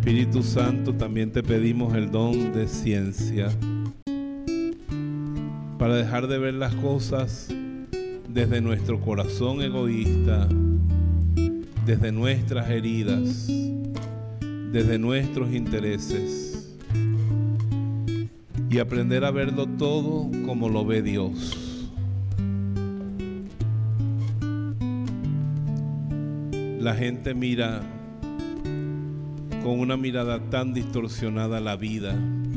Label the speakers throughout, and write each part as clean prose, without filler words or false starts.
Speaker 1: Espíritu Santo, también te pedimos el don de ciencia para dejar de ver las cosas desde nuestro corazón egoísta, desde nuestras heridas, desde nuestros intereses, y aprender a verlo todo como lo ve Dios. La gente mira con una mirada tan distorsionada la vida.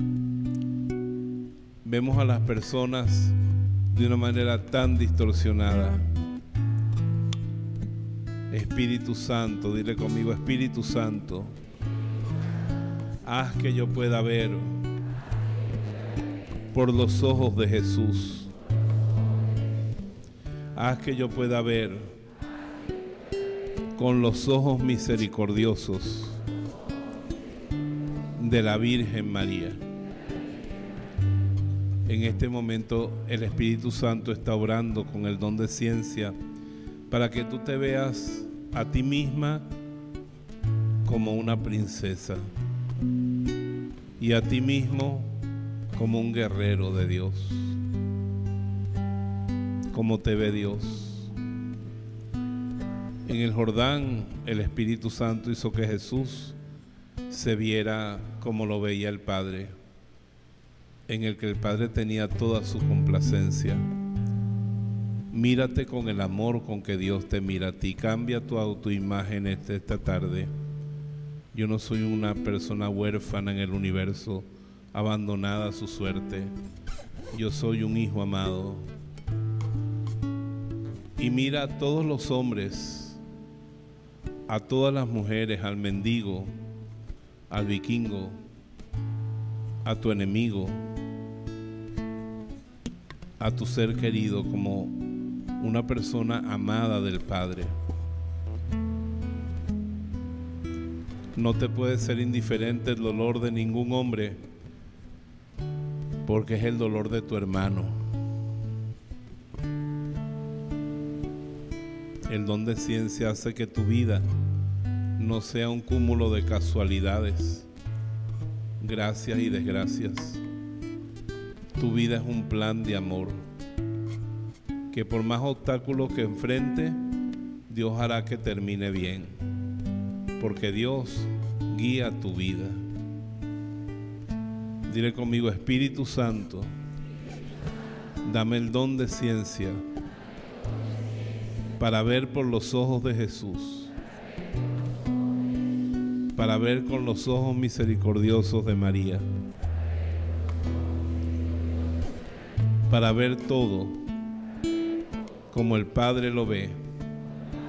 Speaker 1: Vemos a las personas de una manera tan distorsionada. Espíritu Santo, dile conmigo: Espíritu Santo, haz que yo pueda ver por los ojos de Jesús. Haz que yo pueda ver con los ojos misericordiosos de la Virgen María. En este momento el Espíritu Santo está obrando con el don de ciencia para que tú te veas a ti misma como una princesa y a ti mismo como un guerrero de Dios. ¿Cómo te ve Dios? En el Jordán, el Espíritu Santo hizo que Jesús se viera como lo veía el Padre, en el que el Padre tenía toda su complacencia. Mírate con el amor con que Dios te mira a ti. Cambia tu autoimagen esta tarde. Yo no soy una persona huérfana en el universo, abandonada a su suerte. Yo soy un hijo amado. Y mira a todos los hombres, a todas las mujeres, al mendigo, al vikingo, a tu enemigo, a tu ser querido como una persona amada del Padre. No te puede ser indiferente el dolor de ningún hombre, porque es el dolor de tu hermano. El don de ciencia hace que tu vida no sea un cúmulo de casualidades, gracias y desgracias. Tu vida es un plan de amor, que por más obstáculos que enfrente, Dios hará que termine bien, porque Dios guía tu vida. Dile conmigo: Espíritu Santo, dame el don de ciencia para ver por los ojos de Jesús, para ver con los ojos misericordiosos de María, para ver todo como el Padre lo ve.